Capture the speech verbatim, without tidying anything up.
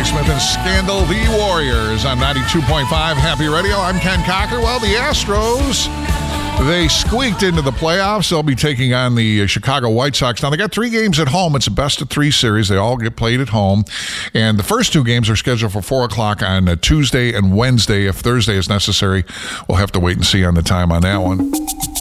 Rodney Smith and Scandal the Warriors on ninety-two point five Happy Radio. I'm Ken Cocker. Well, the Astros, they squeaked into the playoffs. They'll be taking on the Chicago White Sox. Now, they got three games at home. It's a best-of-three series. They all get played at home. And the first two games are scheduled for four o'clock on uh, Tuesday and Wednesday. If Thursday is necessary, we'll have to wait and see on the time on that one.